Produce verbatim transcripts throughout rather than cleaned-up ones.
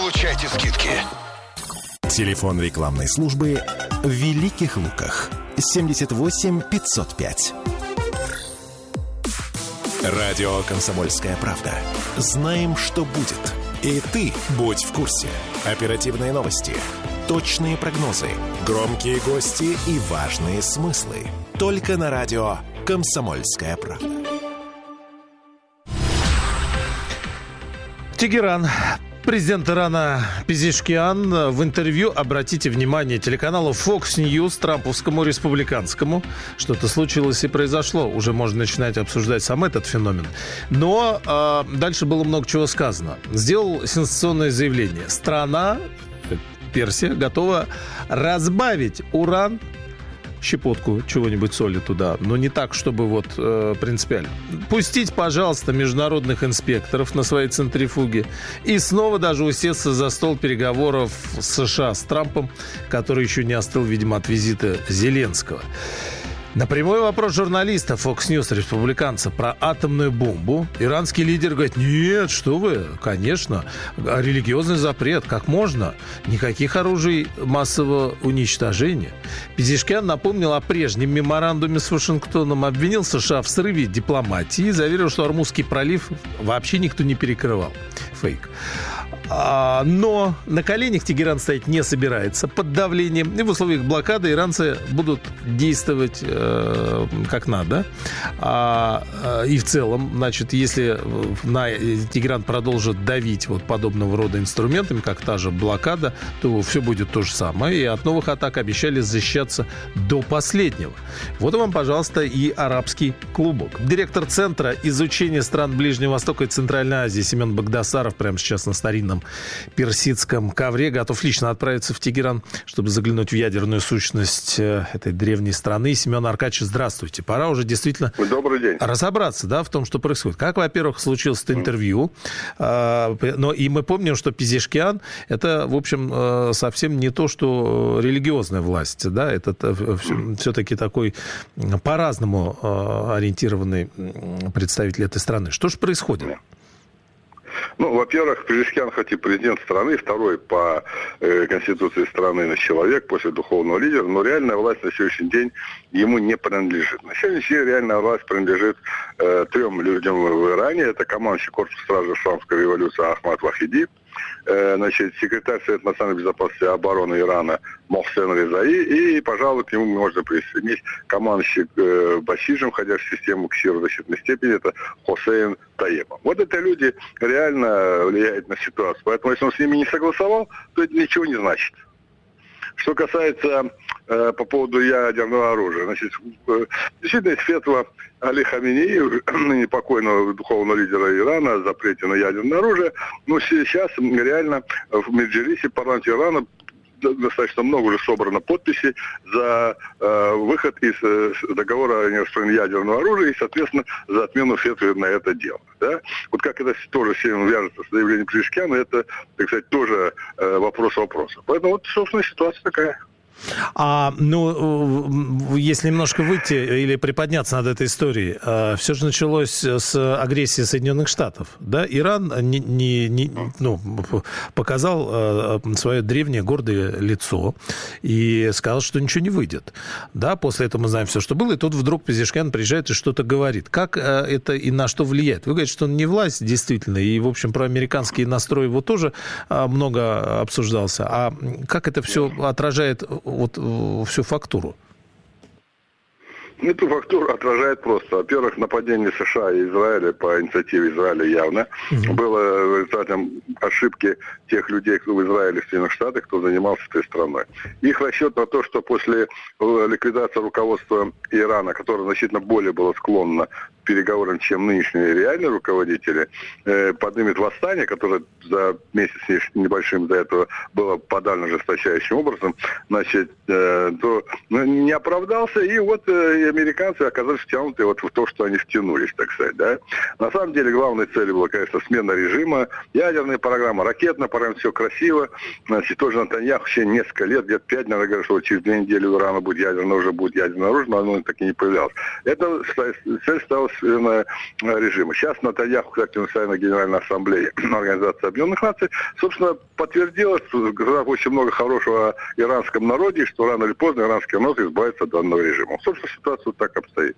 получайте скидки. Телефон рекламной службы в Великих Луках. семьдесят восемь пятьсот пять. Радио «Комсомольская правда». Знаем, что будет. И ты будь в курсе. Оперативные новости, точные прогнозы, громкие гости и важные смыслы. Только на радио «Комсомольская правда». Тегеран. Президент Ирана Пезешкиан в интервью, обратите внимание, телеканалу Fox News, трамповскому республиканскому, что-то случилось и произошло. Уже можно начинать обсуждать сам этот феномен. Но э, дальше было много чего сказано. Сделал сенсационное заявление. Страна, Персия, готова разбавить уран, щепотку чего-нибудь соли туда, но не так, чтобы вот э, принципиально. Пустить, пожалуйста, международных инспекторов на свои центрифуги и снова даже усесться за стол переговоров с США с Трампом, который еще не остыл, видимо, от визита Зеленского. На прямой вопрос журналиста Fox News, республиканца, про атомную бомбу, иранский лидер говорит: нет, что вы, конечно, религиозный запрет, как можно? Никаких оружий массового уничтожения. Пезешкиан напомнил о прежнем меморандуме с Вашингтоном, обвинил США в срыве дипломатии и заверил, что Ормузский пролив вообще никто не перекрывал. Фейк. А, но на коленях Тегеран стоять не собирается под давлением. И в условиях блокады иранцы будут действовать э, как надо. А, и в целом, значит, если на Тегеран продолжит давить вот подобного рода инструментами, как та же блокада, то все будет то же самое. И от новых атак обещали защищаться до последнего. Вот вам, пожалуйста, и арабский клубок. Директор Центра изучения стран Ближнего Востока и Центральной Азии Семен Багдасаров прямо сейчас на старинном персидском ковре готов лично отправиться в Тегеран, чтобы заглянуть в ядерную сущность этой древней страны. Семен Аркадьевич, здравствуйте. Пора уже действительно Добрый день. разобраться, да, в том, что происходит. Как, во-первых, случилось это интервью, но и мы помним, что Пезешкиан — это, в общем, совсем не то, что религиозная власть, да, это все-таки такой по-разному ориентированный представитель этой страны. Что же происходит? Ну, во-первых, Пезешкиан хоть и президент страны, второй по э, конституции страны на человек после духовного лидера, но реальная власть на сегодняшний день ему не принадлежит. На сегодняшний день реальная власть принадлежит э, трем людям в Иране. Это командующий корпус стражи исламской революции Ахмад Вахиди, э, значит, секретарь Совета национальной безопасности и обороны Ирана Мохсен Резаи, и, пожалуй, к нему можно присоединить командующий э, Басижем, входящий в систему КСИР в значительной степени, это Хосейн Таеба. Вот это люди реально влияют на ситуацию. Поэтому, если он с ними не согласовал, то это ничего не значит. Что касается э, по поводу ядерного оружия, значит, э, действительно, из фетва Али Хаминеи, ныне покойного духовного лидера Ирана, о запрете на ядерное оружие, но сейчас реально в Меджлисе, парламенте Ирана, достаточно много уже собрано подписей за э, выход из э, договора о нераспространении ядерного оружия и, соответственно, за отмену фетвы на это дело. Да? Вот как это тоже сильно вяжется с заявлением Пезешкиана, это, так сказать, тоже э, вопрос вопроса. Поэтому вот, собственно, ситуация такая. А, ну, если немножко выйти или приподняться над этой историей, все же началось с агрессии Соединенных Штатов, да? Иран не, не, не, ну, показал свое древнее гордое лицо и сказал, что ничего не выйдет, да? После этого мы знаем все, что было, и тут вдруг Пезешкиан приезжает и что-то говорит. Как это и на что влияет? Вы говорите, что он не власть, действительно, и, в общем, про американский настрой его тоже много обсуждался. А как это все отражает вот всю фактуру? Эту фактуру отражает просто. Во-первых, нападение США и Израиля по инициативе Израиля явно угу. было результатом ошибки тех людей, кто в Израиле, в Соединенных Штатах, кто занимался этой страной. Их расчет на то, что после ликвидации руководства Ирана, которое значительно более было склонно к переговорам, чем нынешние реальные руководители, э, поднимет восстание, которое за месяц небольшим до этого было подавлено жесточайшим образом, значит, э, то ну, не оправдался, и вот э, американцы оказались втянуты вот в то, что они втянулись, так сказать, да. На самом деле, главной целью была, конечно, смена режима, ядерная программа, ракетная программа, все красиво. Значит, тоже Нетаньяху еще несколько лет, где-то пять, наверное, говорят, что через две недели у Ирана будет ядерное, уже будет ядерное оружие, но оно так и не появлялось. Это цель стала смена режима. Сейчас Нетаньяху, кстати, на Генеральной Ассамблее Организации Объединенных Наций, собственно, подтвердилось, сказав очень много хорошего о иранском народе, что рано или поздно иранский народ избавится от данного режима. Собственно, ситуация вот так обстоит.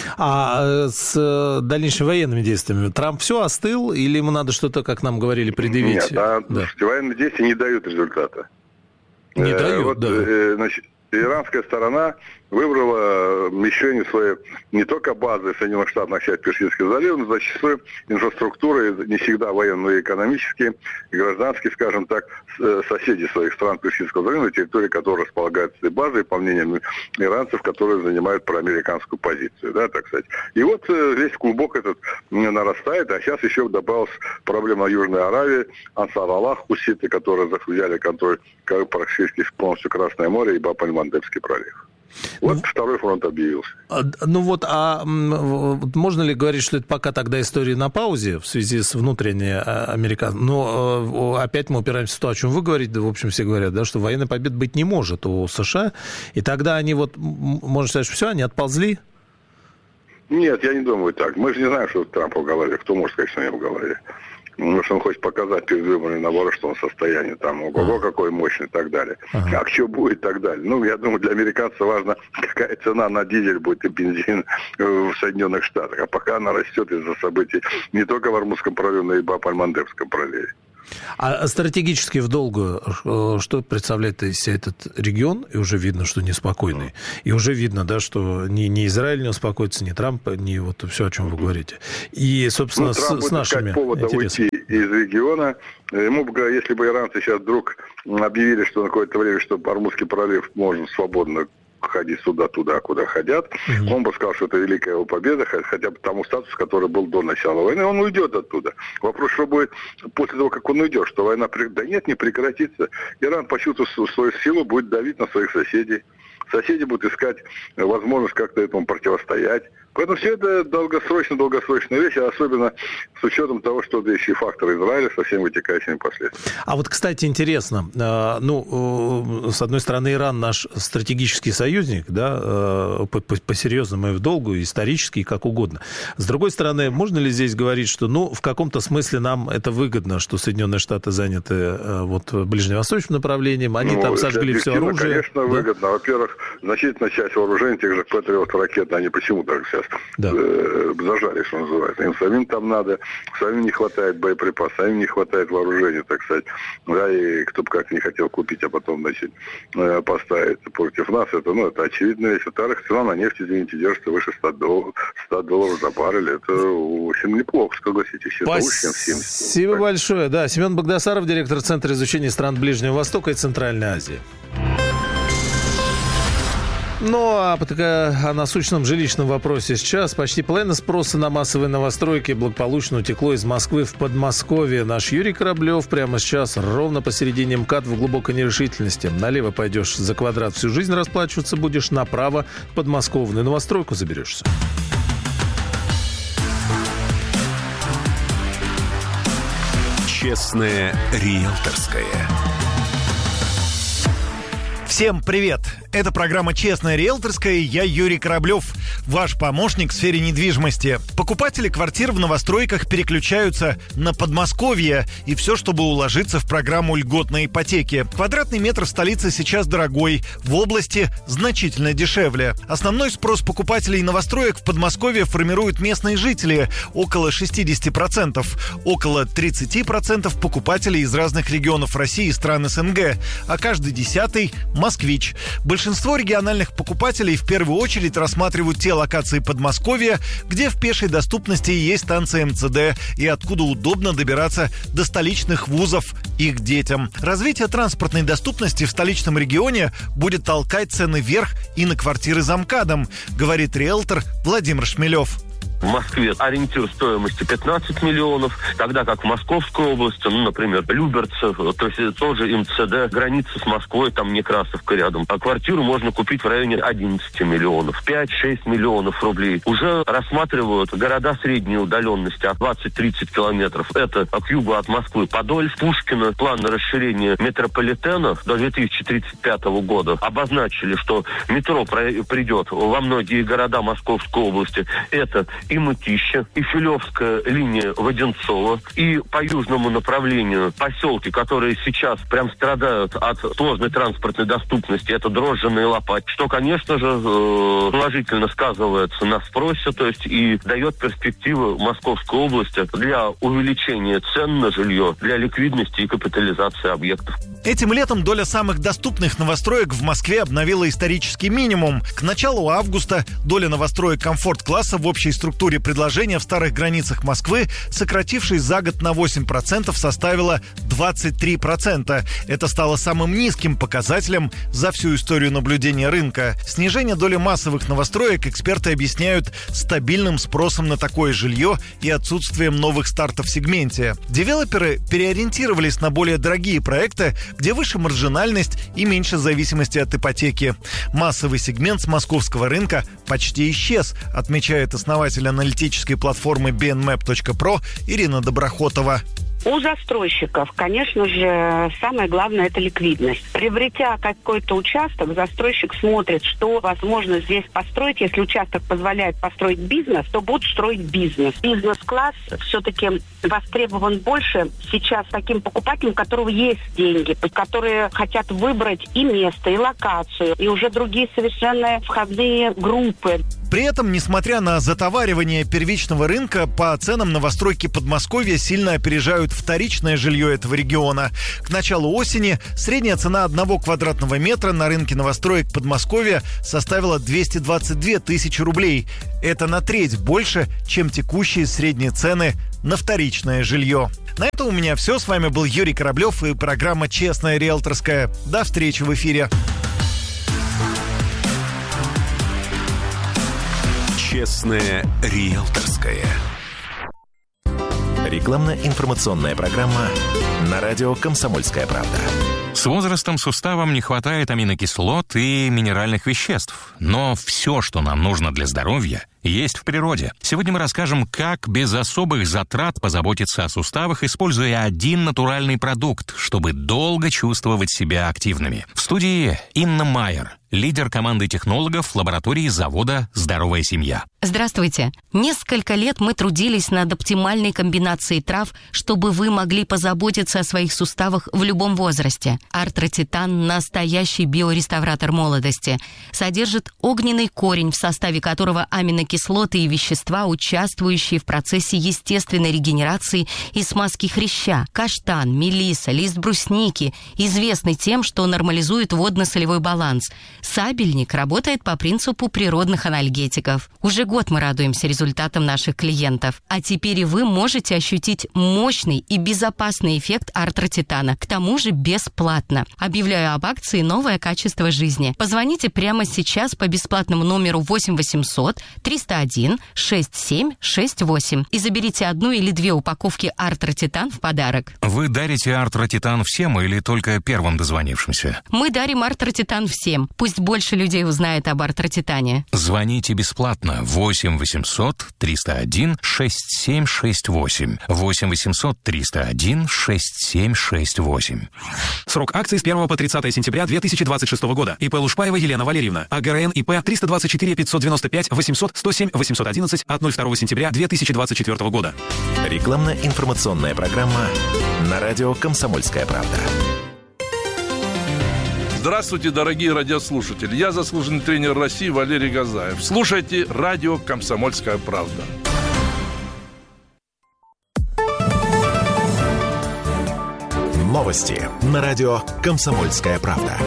А с дальнейшими военными действиями Трамп все остыл, или ему надо что-то, как нам говорили, предъявить? Нет, да, да. военные действия не дают результата. Не э, дают, вот, да. Э, значит, иранская сторона выбрала мишенью своей не только базы Соединенных Штатов на часть Персидского залива, но зачастую инфраструктуры, не всегда военные, но и экономические, и гражданские, скажем так, соседи своих стран Персидского залива, на территории которых располагаются эти базы, и, по мнению иранцев, которые занимают проамериканскую позицию, да, так сказать. И вот весь клубок этот нарастает, а сейчас еще добавилась проблема Южной Аравии, Ансар-Аллах, хуситы, которые взяли контроль практически полностью Красное море и Баб-аль-Мандебский пролив. Вот ну, второй фронт объявился. Ну вот, а можно ли говорить, что это пока тогда история на паузе в связи с внутренней американской? Но опять мы упираемся в то, о чем вы говорите, да, в общем, все говорят, да, что военной победы быть не может у США, и тогда они вот, можно сказать, что все, они отползли? Нет, я не думаю так. Мы же не знаем, что у Трампа в голове. Кто может сказать, что у него в голове? Может, он хочет показать перед выборами, наоборот, что он в состоянии, там, ого, какой мощный и так далее. Ага. А что будет и так далее. Ну, я думаю, для американцев важно, какая цена на дизель будет и бензин в Соединенных Штатах. А пока она растет из-за событий не только в Ормузском проливе, но и в Баб-аль-Мандебском проливе. А стратегически в долгую, что представляет из себя этот регион? И уже видно, что неспокойный. И уже видно, да, что ни, ни Израиль не успокоится, ни Трамп, ни вот все, о чем вы говорите. И, собственно, ну, Трамп с, с нашими повода уйти из региона. Ему бы, если бы иранцы сейчас вдруг объявили, что на какое-то время, что Ормузский пролив можно свободно ходить сюда-туда, куда хотят, mm-hmm. он бы сказал, что это великая его победа, хотя бы тому статусу, который был до начала войны, он уйдет оттуда. Вопрос, что будет после того, как он уйдет, что война... Да нет, не прекратится. Иран, почувствовав свою силу, будет давить на своих соседей. Соседи будут искать возможность как-то этому противостоять. Поэтому все это долгосрочная-долгосрочная вещь, особенно с учетом того, что это еще и фактор Израиля со всеми вытекающими последствиями. А вот, кстати, интересно, ну, с одной стороны, Иран наш стратегический союзник, да, по-серьезному и в долгую, исторически, и как угодно. С другой стороны, можно ли здесь говорить, что, ну, в каком-то смысле нам это выгодно, что Соединенные Штаты заняты вот ближневосточным направлением, они ну, там сожгли все оружие? Конечно, да? Выгодно. Во-первых, значительная часть вооружений, тех же Патриот ракет, они почему так сейчас да. э, зажали, что называется. Им самим там надо, самим не хватает боеприпасов, самим не хватает вооружения, так сказать. Да, и кто бы как не хотел купить, а потом, значит, э, поставить против нас, это, ну, это очевидная вещь. Во-вторых, цена на нефть, извините, держится выше ста долларов за баррель. Это, в общем, неплохо, согласитесь. Спасибо, Спасибо большое. Да, Семен Багдасаров, директор Центра изучения стран Ближнего Востока и Центральной Азии. Ну, а о насущном жилищном вопросе сейчас. Почти половина спроса на массовые новостройки благополучно утекло из Москвы в Подмосковье. Наш Юрий Кораблев прямо сейчас ровно посередине МКАД в глубокой нерешительности. Налево пойдешь за квадрат, всю жизнь расплачиваться будешь, направо в подмосковную новостройку заберешься. Честное риэлторское. Всем привет! Это программа «Честная риэлторская», и я Юрий Кораблев, ваш помощник в сфере недвижимости. Покупатели квартир в новостройках переключаются на Подмосковье, и все, чтобы уложиться в программу льготной ипотеки. Квадратный метр в столице сейчас дорогой, в области значительно дешевле. Основной спрос покупателей новостроек в Подмосковье формируют местные жители, около шестьдесят процентов. Около тридцать процентов покупателей из разных регионов России и стран СНГ, а каждый десятый – москвич. Большинство региональных покупателей в первую очередь рассматривают те локации Подмосковья, где в пешей доступности есть станция эм цэ дэ и откуда удобно добираться до столичных вузов их детям. Развитие транспортной доступности в столичном регионе будет толкать цены вверх и на квартиры за МКАДом, говорит риэлтор Владимир Шмелев. В Москве ориентир стоимости пятнадцать миллионов, тогда как в Московской области, ну, например, Люберцы, то есть тоже МЦД, граница с Москвой, там Некрасовка рядом. А квартиру можно купить в районе одиннадцать миллионов. пять-шесть миллионов рублей. Уже рассматривают города средней удаленности от двадцать-тридцать километров. Это к югу от Москвы Подольск, Пушкино. План на расширение метрополитена до две тысячи тридцать пятого года обозначили, что метро придет во многие города Московской области. Это и Мытища, и Филевская линия Воденцова, и по южному направлению поселки, которые сейчас прям страдают от сложной транспортной доступности, это Дрожжино и Лопать, что, конечно же, положительно сказывается на спросе, то есть и дает перспективы Московской области для увеличения цен на жилье, для ликвидности и капитализации объектов. Этим летом доля самых доступных новостроек в Москве обновила исторический минимум. К началу августа доля новостроек комфорт-класса в общей структуре предложения в старых границах Москвы, сократившись за год на восемь процентов, составила двадцать три процента. Это стало самым низким показателем за всю историю наблюдения рынка. Снижение доли массовых новостроек эксперты объясняют стабильным спросом на такое жилье и отсутствием новых стартов в сегменте. Девелоперы переориентировались на более дорогие проекты, где выше маржинальность и меньше зависимости от ипотеки. Массовый сегмент с московского рынка почти исчез, отмечает основатель аналитической платформы би эн мэп точка про Ирина Доброхотова. У застройщиков, конечно же, самое главное – это ликвидность. Приобретя какой-то участок, застройщик смотрит, что возможно здесь построить. Если участок позволяет построить бизнес, то будут строить бизнес. Бизнес-класс все-таки востребован больше сейчас таким покупателям, у которого есть деньги, которые хотят выбрать и место, и локацию, и уже другие совершенно входные группы. При этом, несмотря на затоваривание первичного рынка, по ценам новостройки Подмосковья сильно опережают вторичное жилье этого региона. К началу осени средняя цена одного квадратного метра на рынке новостроек Подмосковья составила двести двадцать две тысячи рублей. Это на треть больше, чем текущие средние цены на вторичное жилье. На этом у меня все. С вами был Юрий Кораблев и программа «Честная риэлторская». До встречи в эфире. Честная риэлторская. Рекламно-информационная программа на радио «Комсомольская правда». С возрастом суставам не хватает аминокислот и минеральных веществ. Но все, что нам нужно для здоровья, есть в природе. Сегодня мы расскажем, как без особых затрат позаботиться о суставах, используя один натуральный продукт, чтобы долго чувствовать себя активными. В студии Инна Майер, лидер команды технологов лаборатории завода «Здоровая семья». Здравствуйте. Несколько лет мы трудились над оптимальной комбинацией трав, чтобы вы могли позаботиться о своих суставах в любом возрасте. Артротитан – настоящий биореставратор молодости. Содержит огненный корень, в составе которого аминокислоты и вещества, участвующие в процессе естественной регенерации и смазки хряща. Каштан, мелиса, лист брусники известны тем, что нормализует водно-солевой баланс. Сабельник работает по принципу природных анальгетиков. Уже год мы радуемся результатам наших клиентов. А теперь и вы можете ощутить мощный и безопасный эффект артротитана. К тому же бесплатно. Объявляю об акции «Новое качество жизни». Позвоните прямо сейчас по бесплатному номеру восемь восемьсот триста один шестьдесят семь шестьдесят восемь и заберите одну или две упаковки артротитан в подарок. Вы дарите артротитан всем или только первым дозвонившимся? Мы дарим артротитан всем. Пусть больше людей узнает об артротитане. Звоните бесплатно восемь восемьсот триста один шестьдесят семь шестьдесят восемь. восемь восемьсот триста один шестьдесят семь шестьдесят восемь. Срок акции с первого по тридцатое сентября две тысячи двадцать шестого года. ИП Лушпаева Елена Валерьевна. АГРН ИП триста двадцать четыре пятьсот девяносто пять восемьсот сто семь восемьсот одиннадцать от ноль второго сентября две тысячи двадцать четвёртого года. Рекламно-информационная программа на радио «Комсомольская правда». Здравствуйте, дорогие радиослушатели. Я заслуженный тренер России Валерий Газаев. Слушайте радио «Комсомольская правда». Новости на радио «Комсомольская правда».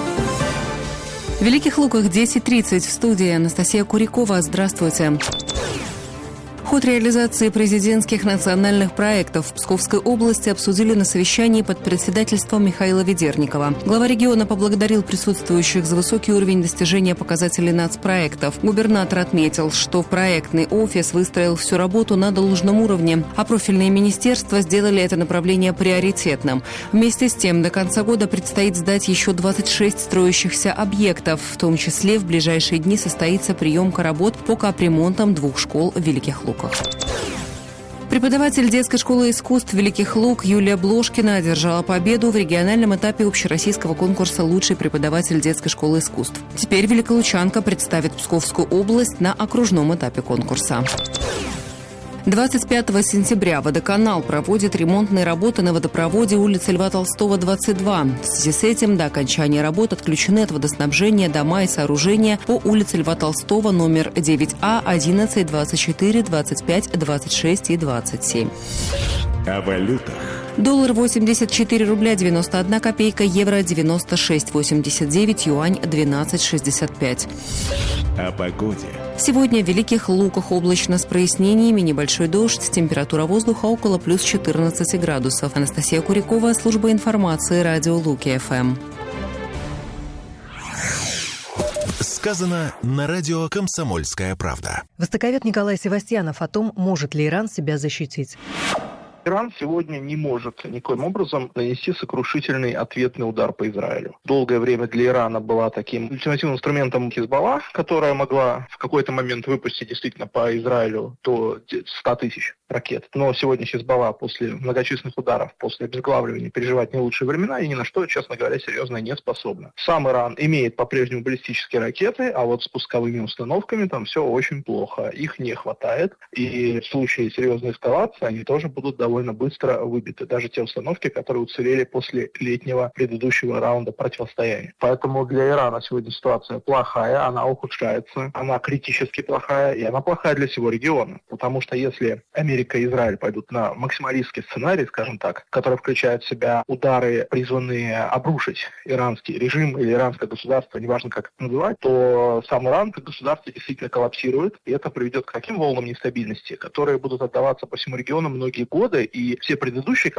В Великих Луках десять тридцать. В студии Анастасия Курякова. Здравствуйте. Ход реализации президентских национальных проектов в Псковской области обсудили на совещании под председательством Михаила Ведерникова. Глава региона поблагодарил присутствующих за высокий уровень достижения показателей нацпроектов. Губернатор отметил, что проектный офис выстроил всю работу на должном уровне, а профильные министерства сделали это направление приоритетным. Вместе с тем, до конца года предстоит сдать еще двадцать шесть строящихся объектов. В том числе в ближайшие дни состоится приемка работ по капремонтам двух школ в Великих Луках. Преподаватель детской школы искусств «Великих Луг» Юлия Блошкина одержала победу в региональном этапе общероссийского конкурса «Лучший преподаватель детской школы искусств». Теперь великолучанка представит Псковскую область на окружном этапе конкурса. двадцать пятого сентября водоканал проводит ремонтные работы на водопроводе улицы Льва Толстого, двадцать два. В связи с этим до окончания работ отключены от водоснабжения дома и сооружения по улице Льва Толстого номер девять А, одиннадцать, двадцать четыре, двадцать пять, двадцать шесть и двадцать семь. О валютах. Доллар восемьдесят четыре рубля девяносто одна копейка, евро девяносто шесть восемьдесят девять, юань двенадцать шестьдесят пять. О погоде. Сегодня в Великих Луках облачно с прояснениями, небольшой дождь, температура воздуха около плюс четырнадцати градусов. Анастасия Курякова, служба информации, радио Луки-ФМ. Сказано на радио «Комсомольская правда». Востоковед Николай Севастьянов о том, может ли Иран себя защитить. Иран сегодня не может никоим образом нанести сокрушительный ответный удар по Израилю. Долгое время для Ирана была таким альтернативным инструментом Хизбалла, которая могла в какой-то момент выпустить действительно по Израилю до ста тысяч ракет. Но сегодня Хизбалла после многочисленных ударов, после обезглавливания переживает не лучшие времена и ни на что, честно говоря, серьезно не способна. Сам Иран имеет по-прежнему баллистические ракеты, а вот с пусковыми установками там все очень плохо. Их не хватает, и в случае серьезной эскалации они тоже будут довольно быстро выбиты. Даже те установки, которые уцелели после летнего предыдущего раунда противостояния. Поэтому для Ирана сегодня ситуация плохая, она ухудшается, она критически плохая, и она плохая для всего региона. Потому что если Америка и Израиль пойдут на максималистский сценарий, скажем так, который включает в себя удары, призванные обрушить иранский режим или иранское государство, неважно как это называть, то сам Иран как государство действительно коллапсирует, и это приведет к таким волнам нестабильности, которые будут отдаваться по всему региону многие годы, и все предыдущие